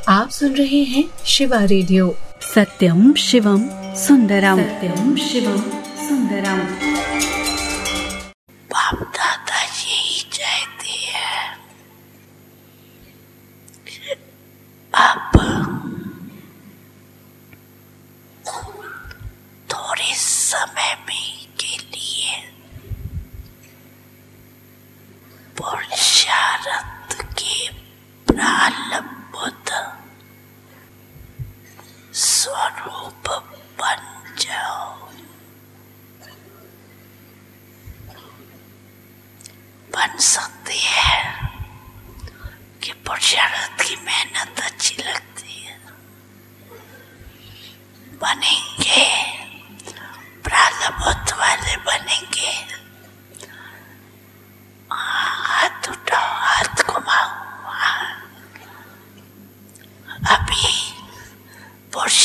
आप सुन रहे हैं शिवा रेडियो। सत्यम शिवम सुंदरम, सत्यम शिवम सुंदरम। बाप दादा यही चाहते हैं। अब थोड़े समय में के लिए पुरुषार्थ के प्रालब्ध स्वरूप बन जाओ, बन सकती है कि पुरुषार्थ की मेहनत अच्छी लगती है। बनेंगे, प्रालब्ध वाले बनेंगे। हाथ उठाओ, हाथ घुमाओ। अभी पुरुष